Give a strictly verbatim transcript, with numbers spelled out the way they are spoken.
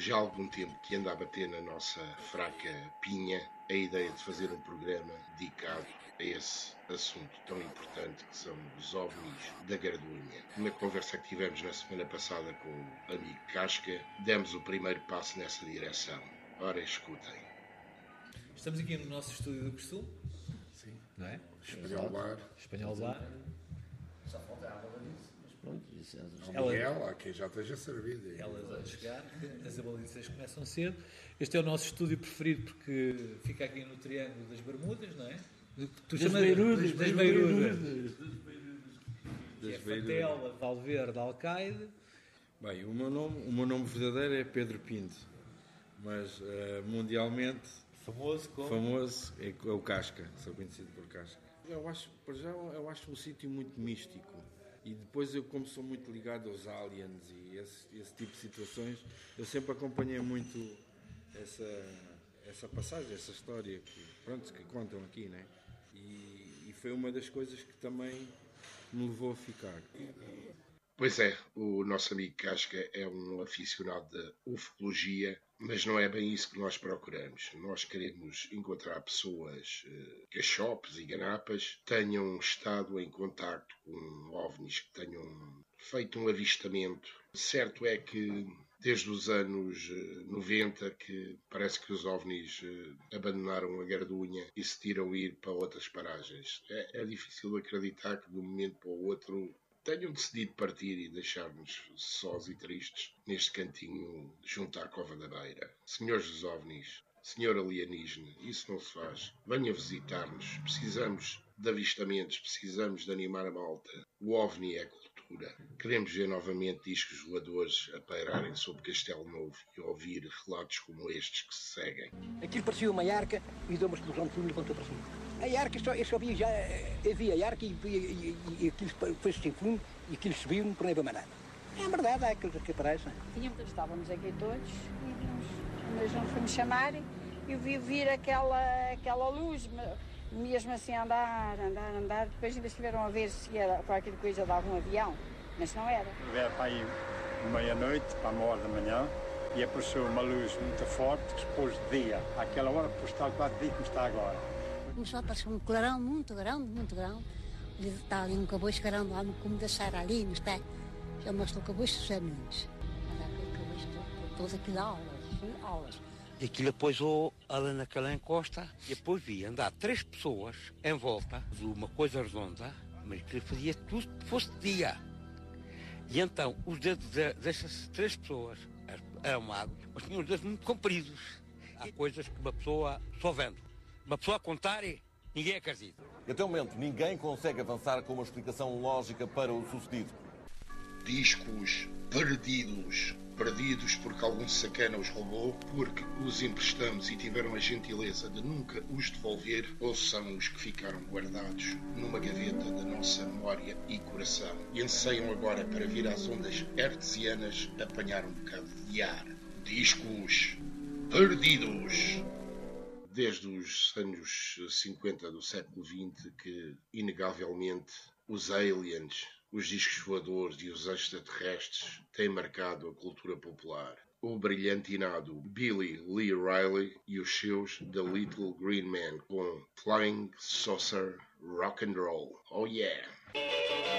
já há algum tempo que anda a bater na nossa fraca pinha a ideia de fazer um programa dedicado a esse assunto tão importante que são os ovnis da Gardunha. Na conversa que tivemos na semana passada com o amigo Casca, demos o primeiro passo nessa direção. Ora, escutem. Estamos aqui no nosso estúdio do costume. Sim. Não é? Espanhol Bar. Espanhol Bar. Só falta a água disso. Mas pronto, isso é... Ao Miguel, há quem já esteja servido. Aí. Elas a chegar, as abaliças começam cedo. Este é o nosso estúdio preferido porque fica aqui no Triângulo das Bermudas, não é? Tu Das Beirudas. Das Beirudas. Que é Fatela, Valverde, Alcaide. Bem, o meu nome, o meu nome verdadeiro é Pedro Pinto, mas uh, mundialmente famoso, como? famoso é, é o Casca, sou conhecido por Casca. Eu acho, por já, eu acho um sítio muito místico. E depois eu, como sou muito ligado aos aliens e esse, esse tipo de situações, eu sempre acompanhei muito essa, essa passagem, essa história que, pronto, que contam aqui, né? E, e foi uma das coisas que também me levou a ficar. Pois é, o nosso amigo Casca é um aficionado da ufologia, mas não é bem isso que nós procuramos. Nós queremos encontrar pessoas, eh, cachopes e ganapas, que tenham estado em contacto com ovnis, que tenham feito um avistamento. Certo é que desde os anos noventa que parece que os ovnis eh, abandonaram a Gardunha e se tiram ir para outras paragens. É, é difícil acreditar que de um momento para o outro tenham decidido partir e deixar-nos sós e tristes neste cantinho junto à Cova da Beira. Senhores dos ovnis, senhor alienígena, isso não se faz. Venha visitar-nos. Precisamos de avistamentos, precisamos de animar a malta. O ovni é cultura. Queremos ver novamente discos voadores a pairarem sobre Castelo Novo e ouvir relatos como estes que se seguem. Aquilo parecia uma arca e deu uma explosão de fumo e levantou para cima. A arca, só, eu só via já, havia a arca e, e, e, e aquilo foi sem fundo e aquilo subiu, não tornei para nada. É verdade, há aqueles que aparecem. Estávamos aqui todos e vimos, mas não fomos chamar e vi vir aquela, aquela luz, mesmo assim andar, andar, andar. Depois ainda estiveram a ver se era qualquer coisa de algum avião, mas não era. Era para aí meia-noite, para uma hora da manhã, e apareceu uma luz muito forte que se pôs de dia. Àquela hora pôs tal quase dia como está agora. Começou a aparecer um clarão muito grande, muito grande. Ele está ali um cabocho grande lá no cume da Serra, ali no pé. Chama-se o cabocho dos Aninhos. Olha aquele cabocho todo, todo aquilo aulas, aulas. E aquilo pousou ali naquela encosta e depois vi andar três pessoas em volta de uma coisa redonda, mas que fazia tudo que fosse dia. E então os dedos de, dessas três pessoas eram magos, mas tinham os dedos muito compridos. Há coisas que uma pessoa só vendo. Uma pessoa a contar e ninguém acredita. Até o momento, ninguém consegue avançar com uma explicação lógica para o sucedido. Discos perdidos. Perdidos porque algum sacana os roubou, porque os emprestamos e tiveram a gentileza de nunca os devolver, ou são os que ficaram guardados numa gaveta da nossa memória e coração e anseiam agora para vir às ondas hertzianas apanhar um bocado de ar. Discos perdidos. Desde os anos cinquenta do século vinte que, inegavelmente, os aliens, os discos voadores e os extraterrestres têm marcado a cultura popular. O brilhantinado Billy Lee Riley e os seus The Little Green Man com Flying Saucer Rock and Roll. Oh yeah!